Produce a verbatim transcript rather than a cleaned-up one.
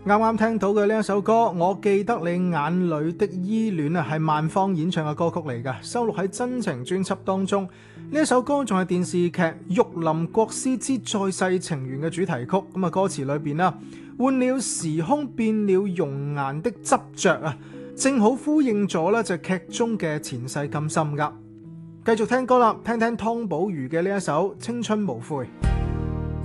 啱啱聽到嘅呢一首歌，我記得你眼裏的依戀啊，係萬芳演唱嘅歌曲嚟㗎，收錄喺真情專輯當中。呢一首歌仲係電視劇《玉林國師之再世情緣》嘅主題曲。咁啊，歌詞裏邊啦，換了時空變了容顏的執着啊，正好呼應咗咧就劇中嘅前世今生噶。繼續聽歌啦，聽聽湯寶如嘅呢一首《青春無悔》。